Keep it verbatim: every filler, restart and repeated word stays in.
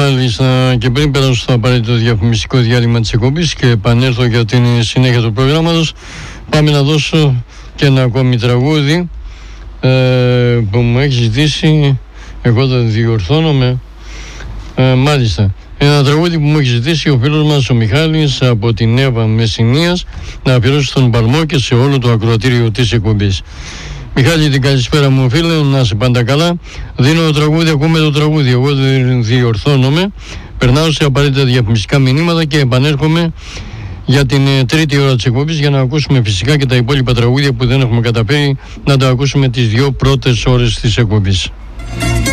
Μάλιστα, και πριν περάσω στο απαραίτητο διαφημιστικό διάλειμμα της εκπομπής και επανέλθω για την συνέχεια του προγράμματος, πάμε να δώσω και ένα ακόμη τραγούδι ε, που μου έχει ζητήσει, εγώ δεν διορθώνομαι, ε, μάλιστα, ένα τραγούδι που μου έχει ζητήσει ο φίλος μας ο Μιχάλης από την Εύα Μεσσηνίας, να αφιερώσει στον Παλμό και σε όλο το ακροατήριο της εκπομπής. Μιχάλη, την καλησπέρα μου φίλε, να σε πάντα καλά. Δίνω το τραγούδι, ακούμε το τραγούδι, εγώ δεν διορθώνομαι. Περνάω σε απαραίτητα διαφημιστικά μηνύματα και επανέρχομαι για την ε, τρίτη ώρα της εκπομπής για να ακούσουμε φυσικά και τα υπόλοιπα τραγούδια που δεν έχουμε καταφέρει να τα ακούσουμε τις δύο πρώτες ώρες της εκπομπής.